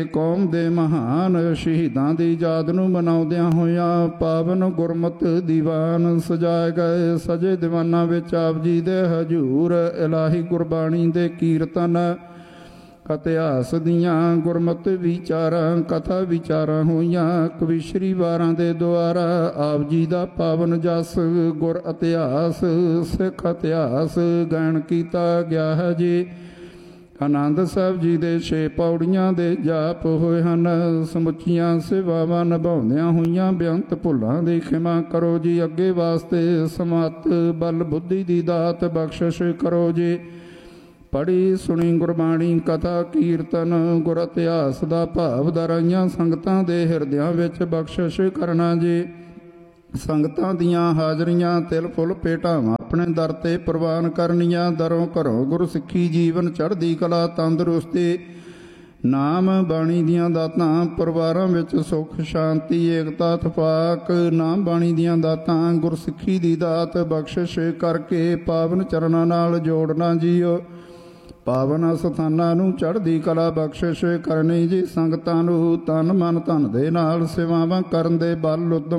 ਕੌਮ ਦੇ ਮਹਾਨ ਸ਼ਹੀਦਾਂ ਦੀ ਯਾਦ ਨੂੰ ਮਨਾਉਂਦਿਆਂ ਹੋਇਆਂ ਪਾਵਨ ਗੁਰਮਤਿ ਦੀਵਾਨ ਸਜਾਏ ਗਏ। ਸਜੇ ਦੀਵਾਨਾਂ ਵਿੱਚ ਆਪ ਜੀ ਦੇ ਹਜ਼ੂਰ ਇਲਾਹੀ ਗੁਰਬਾਣੀ ਦੇ ਕੀਰਤਨ, ਇਤਿਹਾਸ ਦੀਆਂ ਗੁਰਮਤਿ ਵਿਚਾਰਾਂ, ਕਥਾ ਵਿਚਾਰਾਂ ਹੋਈਆਂ। ਕਵੀਸ਼ਰੀ ਵਾਰਾਂ ਦੇ ਦੁਆਰਾ ਆਪ ਜੀ ਦਾ ਪਾਵਨ ਜਸ ਗੁਰ ਇਤਿਹਾਸ, ਸਿੱਖ ਇਤਿਹਾਸ ਗਾਇਨ ਕੀਤਾ ਗਿਆ ਹੈ ਜੀ। ਆਨੰਦ ਸਾਹਿਬ ਜੀ ਦੇ 6 ਪੌੜੀਆਂ ਦੇ ਜਾਪ ਹੋਏ ਹਨ। ਸਮੁੱਚੀਆਂ ਸੇਵਾਵਾਂ ਨਿਭਾਉਂਦਿਆਂ ਹੋਈਆਂ ਬੇਅੰਤ ਭੁੱਲਾਂ ਦੀ ਖਿਮਾ ਕਰੋ ਜੀ। ਅੱਗੇ ਵਾਸਤੇ ਸਮੱਤ ਬਲ ਬੁੱਧੀ ਦੀ ਦਾਤ ਬਖਸ਼ਿਸ਼ ਕਰੋ ਜੀ। ਪੜ੍ਹੀ ਸੁਣੀ ਗੁਰਬਾਣੀ ਕਥਾ ਕੀਰਤਨ, ਗੁਰ ਇਤਿਹਾਸ ਦਾ ਭਾਵ ਦਰਾਈਆਂ ਸੰਗਤਾਂ ਦੇ ਹਿਰਦਿਆਂ ਵਿੱਚ ਬਖਸ਼ਿਸ਼ ਕਰਨਾ ਜੀ। ਸੰਗਤਾਂ ਦੀਆਂ ਹਾਜ਼ਰੀਆਂ ਤਿਲ ਫੁੱਲ ਭੇਟਾਵਾਂ ਆਪਣੇ ਦਰ ਤੇ ਪ੍ਰਵਾਨ ਕਰਨੀਆਂ। ਦਰੋਂ ਘਰੋਂ ਗੁਰਸਿੱਖੀ ਜੀਵਨ ਚੜ੍ਹਦੀ ਕਲਾ ਤੰਦਰੁਸਤੀ, ਨਾਮ ਬਾਣੀ ਦੀਆਂ ਦਾਤਾਂ ਪਰਿਵਾਰਾਂ ਵਿੱਚ ਸੁੱਖ ਸ਼ਾਂਤੀ ਏਕਤਾ ਇਤਫਾਕ। ਨਾਮ ਬਾਣੀ ਦੀਆਂ ਦਾਤਾਂ ਗੁਰਸਿੱਖੀ ਦੀ ਦਾਤ ਬਖਸ਼ਿਸ਼ ਕਰਕੇ ਪਾਵਨ ਚਰਨਾਂ ਨਾਲ ਜੋੜਨਾ ਜੀਓ। ਪਾਵਨ ਸਥਾਨਾਂ ਨੂੰ ਚੜ੍ਹਦੀ ਕਲਾ ਬਖਸ਼ਿਸ਼ ਕਰਨੀ ਜੀ। ਸੰਗਤਾਂ ਨੂੰ ਤਨ ਮਨ ਧਨ ਦੇ ਨਾਲ ਸੇਵਾਵਾਂ ਕਰਨ ਦੇ ਬਲ ਉਦਮ